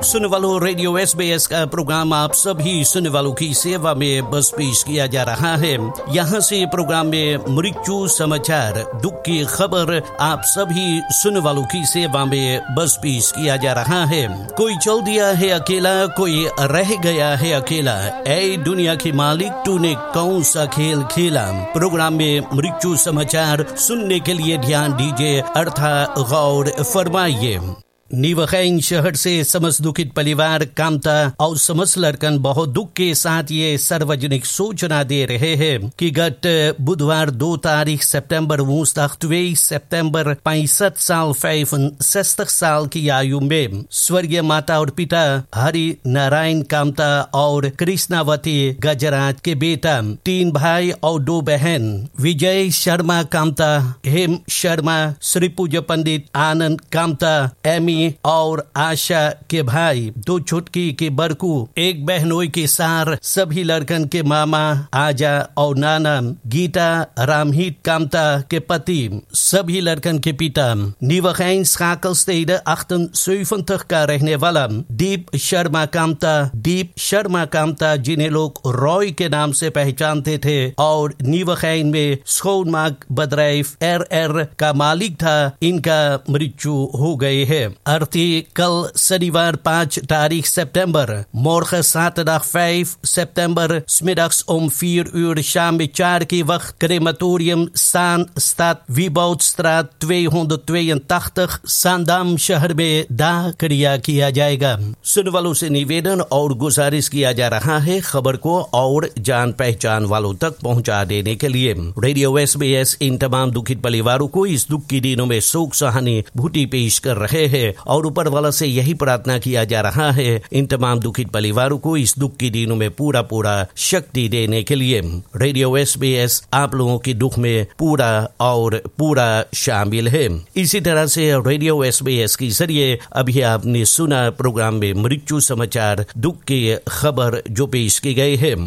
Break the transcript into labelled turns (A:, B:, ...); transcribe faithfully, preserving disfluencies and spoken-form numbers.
A: सुनने वालों, radio S B S का प्रोग्राम आप सभी सुनने वालों की सेवा में बस पेश किया जा रहा है। यहाँ से प्रोग्राम में मृत्यु समाचार, दुख की खबर आप सभी सुनने वालों की सेवा में बस पेश किया जा रहा है। कोई चल दिया है अकेला, कोई रह गया है अकेला, ऐ दुनिया के मालिक तूने कौन सा खेल खेला। प्रोग्राम में मृत्यु समाचार सुनने के लिए ध्यान दीजिए अर्थात गौर फरमाइए। नीवखैन शहर से समस्त दुखित परिवार कामता और समस्त लड़कन बहुत दुख के साथ ये सार्वजनिक सूचना दे रहे हैं कि गत बुधवार दो तारीख सितंबर woensdag twee सितंबर पैंसठ साल पैंसठ साल की आयु में स्वर्गीय माता और पिता हरि नारायण कामता और कृष्णावती गजराज के बेटा, तीन भाई और दो बहन विजय शर्मा कामता, हेम शर्मा, श्री पूज्य पंडित आनंद कामता, एमी और आशा के भाई, दो छुटकी के बरकू, एक बहनोई के सार, सभी लड़कन के मामा आजा और नाना, गीता रामहित कामता के पति, सभी लड़कन के पिता, नीवखैन स्काकलस्टेड अठहत्तर का रहने वाला दीप शर्मा कामता, दीप शर्मा कामता जिन्हें लोग रॉय के नाम से पहचानते थे और नीवखैन में स्कोनमार्ग बदराइफ एर एर का मालिक था, इनका मृत्यु हो गए है। अर्थी कल शनिवार पाँच तारीख सितंबर morgen zaterdag vijf september smiddags om vier uur samen चार के वक्त क्रेमाtorium Staan Stad Wieboudstraat tweehonderdtweeëntachtig सांदाम शहर में दाह क्रिया किया जाएगा। सुनने वालों से निवेदन और गुजारिश किया जा रहा है खबर को और जान पहचान वालों तक पहुंचा देने के लिए। रेडियो एस बी एस इन तमाम दुखित परिवारों को इस दुख की दिनों में शोक सहानुभूति पेश कर रहे हैं और ऊपर वाला से यही प्रार्थना किया जा रहा है इन तमाम दुखित परिवारों को इस दुख की दिनों में पूरा पूरा शक्ति देने के लिए। रेडियो एस बी एस आप लोगों के दुख में पूरा और पूरा शामिल है। इसी तरह से रेडियो एस बी एस के जरिए अभी आपने सुना प्रोग्राम में मृत्यु समाचार, दुख की खबर जो पेश की गई है।